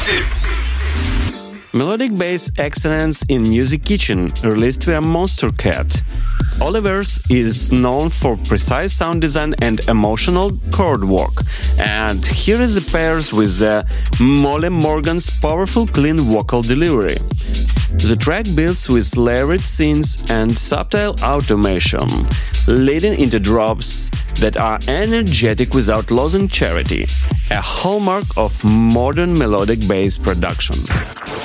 Melodic bass excellence in Music Kitchen, released via Monstercat. Olivers is known for precise sound design and emotional chord work. And here is the pairs with Molly Morgan's powerful clean vocal delivery. The track builds with layered synths and subtle automation, leading into drops that are energetic without losing charity, a hallmark of modern melodic bass production.